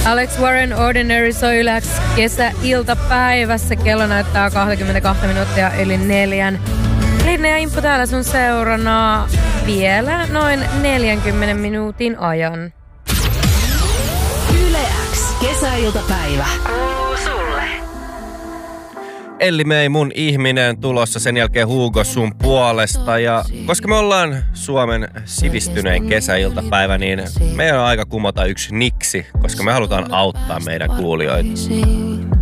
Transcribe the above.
Alex Warren Ordinary soi Yle X kesäiltapäivässä. Kello näyttää 22 minuuttia yli 4. Linne ja Imppu täällä sun seurana vielä noin 40 minuutin ajan. Yle X kesäiltapäivä. Sulle. Elli Mei, mun ihminen, tulossa sen jälkeen Hugo sun puolesta. Ja koska me ollaan Suomen sivistynein kesäiltapäivä, niin meidän on aika kumota yksi niksi, koska me halutaan auttaa meidän kuulijoita.